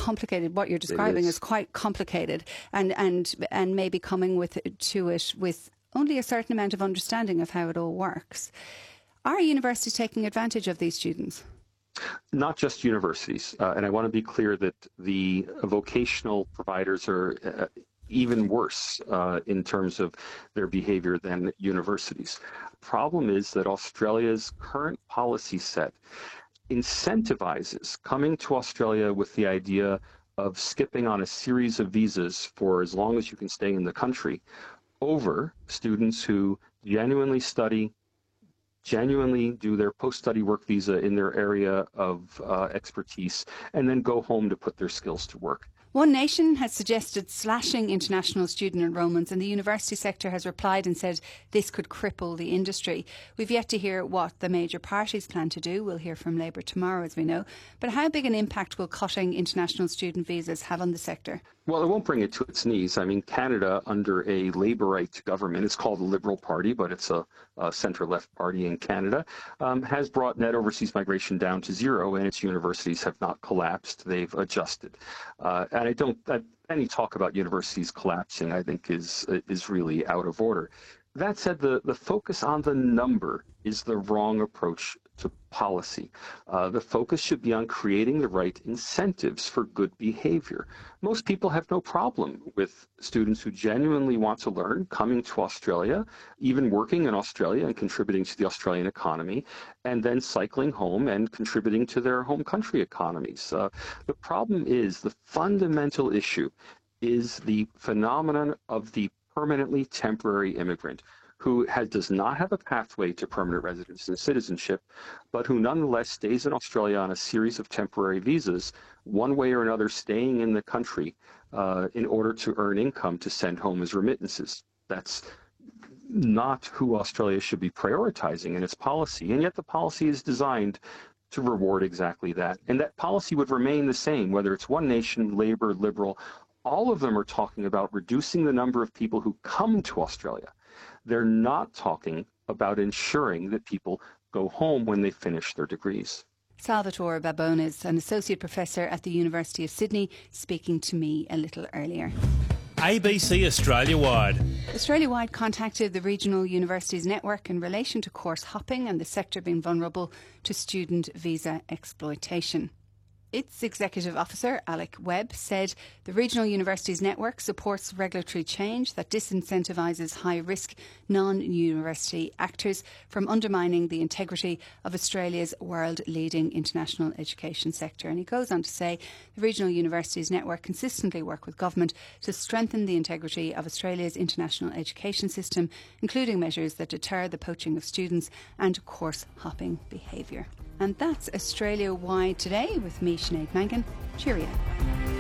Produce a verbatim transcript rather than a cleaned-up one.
complicated. What you're describing is. is quite complicated, and and and maybe coming with to it with only a certain amount of understanding of how it all works. Are universities taking advantage of these students? Not just universities, uh, and I want to be clear that the vocational providers are uh, even worse uh, in terms of their behavior than universities. The problem is that Australia's current policy set incentivizes coming to Australia with the idea of skipping on a series of visas for as long as you can stay in the country over students who genuinely study, genuinely do their post-study work visa in their area of uh, expertise, and then go home to put their skills to work. One Nation has suggested slashing international student enrolments, and the university sector has replied and said this could cripple the industry. We've yet to hear what the major parties plan to do. We'll hear from Labour tomorrow, as we know. But how big an impact will cutting international student visas have on the sector? Well, it won't bring it to its knees. I mean, Canada, under a Labourite government, it's called the Liberal Party, but it's a, a centre-left party in Canada, um, has brought net overseas migration down to zero, and its universities have not collapsed. They've adjusted. Uh, and I don't, uh, any talk about universities collapsing, I think, is is really out of order. That said, the, the focus on the number is the wrong approach to policy. Uh, the focus should be on creating the right incentives for good behavior. Most people have no problem with students who genuinely want to learn coming to Australia, even working in Australia and contributing to the Australian economy, and then cycling home and contributing to their home country economies. Uh, the problem is, the fundamental issue is the phenomenon of the permanently temporary immigrant who has, does not have a pathway to permanent residence and citizenship, but who nonetheless stays in Australia on a series of temporary visas, one way or another staying in the country uh, in order to earn income to send home as remittances. That's not who Australia should be prioritizing in its policy, and yet the policy is designed to reward exactly that. And that policy would remain the same, whether it's One Nation, Labour, Liberal. All of them are talking about reducing the number of people who come to Australia. They're not talking about ensuring that people go home when they finish their degrees. Salvatore Babone is an associate professor at the University of Sydney, speaking to me a little earlier. A B C Australia-wide. Australia-wide contacted the Regional Universities Network in relation to course hopping and the sector being vulnerable to student visa exploitation. Its executive officer, Alec Webb, said the Regional Universities Network supports regulatory change that disincentivises high-risk non-university actors from undermining the integrity of Australia's world-leading international education sector. And he goes on to say the Regional Universities Network consistently work with government to strengthen the integrity of Australia's international education system, including measures that deter the poaching of students and course-hopping behaviour. And that's Australia-wide today with me, Sinead Mangan. Cheerio.